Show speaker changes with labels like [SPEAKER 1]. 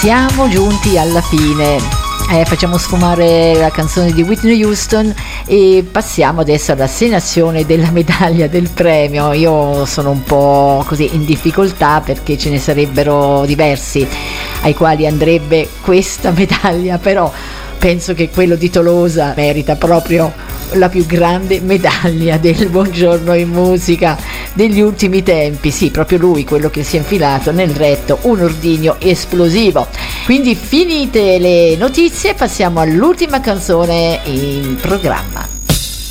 [SPEAKER 1] siamo giunti alla fine. Facciamo sfumare la canzone di Whitney Houston e passiamo adesso all'assegnazione della medaglia del premio. Io sono un po' così in difficoltà perché ce ne sarebbero diversi ai quali andrebbe questa medaglia, però penso che quello di Tolosa merita proprio la più grande medaglia del Buongiorno in Musica degli ultimi tempi. Sì, proprio lui, quello che si è infilato nel retto un ordigno esplosivo. Quindi finite le notizie, passiamo all'ultima canzone in programma.